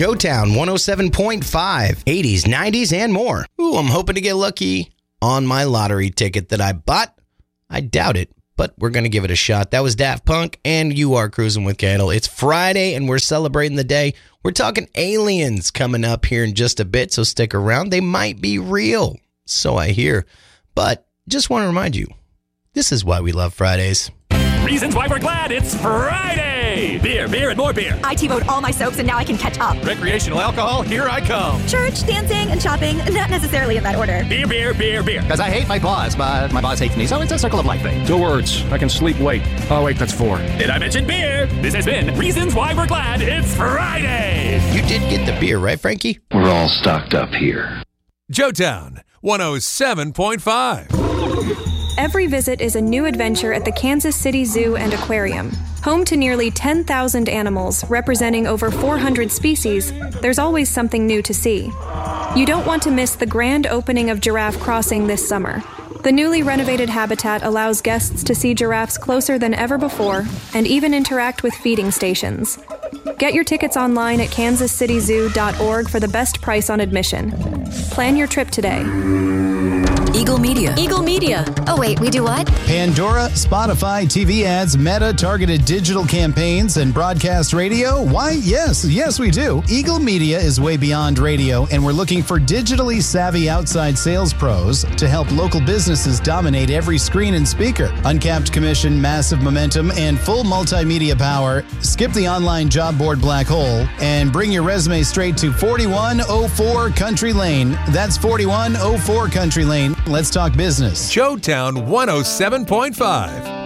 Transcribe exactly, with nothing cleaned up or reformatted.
Joetown one oh seven point five, eighties, nineties, and more. Ooh, I'm hoping to get lucky on my lottery ticket that I bought. I doubt it, but we're going to give it a shot. That was Daft Punk, and you are Cruising with Kendall. It's Friday, and we're celebrating the day. We're talking aliens coming up here in just a bit, so stick around. They might be real, so I hear. But just want to remind you, this is why we love Fridays. Reasons why we're glad it's Friday! Beer, beer, and more beer. I T-voted all my soaps and now I can catch up. Recreational alcohol, here I come. Church, dancing, and shopping, not necessarily in that order. Beer, beer, beer, beer. Because I hate my boss, but my boss hates me, so it's a circle of life thing. Two words. I can sleep late. Oh, wait, that's four. Did I mention beer? This has been Reasons Why We're Glad It's Friday! You did get the beer, right, Frankie? We're all stocked up here. Joetown one oh seven point five. Every visit is a new adventure at the Kansas City Zoo and Aquarium. Home to nearly ten thousand animals representing over four hundred species, there's always something new to see. You don't want to miss the grand opening of Giraffe Crossing this summer. The newly renovated habitat allows guests to see giraffes closer than ever before and even interact with feeding stations. Get your tickets online at kansas city zoo dot org for the best price on admission. Plan your trip today. Eagle Media. Eagle Media. Oh, wait, we do what? Pandora, Spotify, T V ads, Meta, targeted digital campaigns, and broadcast radio? Why, yes, yes, we do. Eagle Media is way beyond radio, and we're looking for digitally savvy outside sales pros to help local businesses dominate every screen and speaker. Uncapped commission, massive momentum, and full multimedia power. Skip the online job board black hole and bring your resume straight to forty-one oh four Country Lane. That's forty-one oh four Country Lane. Let's talk business. Joetown one oh seven point five.